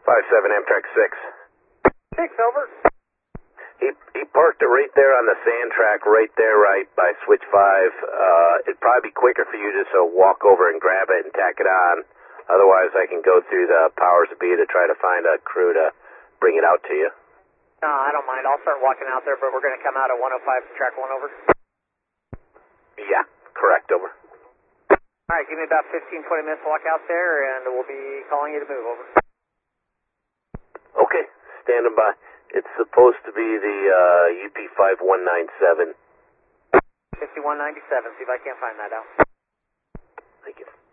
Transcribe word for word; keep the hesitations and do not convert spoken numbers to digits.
five seven Amtrak six. Six, over. He he parked it right there on the sand track, right there, right by switch five. Uh, it'd probably be quicker for you just to walk over and grab it and tack it on. Otherwise, I can go through the powers that be to try to find a crew to bring it out to you. No, I don't mind. I'll start walking out there, but we're going to come out at one oh five to track one, over. Yeah, correct, over. All right, give me about fifteen, twenty minutes to walk out there, and we'll be calling you to move, over. Okay, standing by. It's supposed to be the uh, U P five one nine seven. fifty-one ninety-seven, see if I can't find that out. Thank you.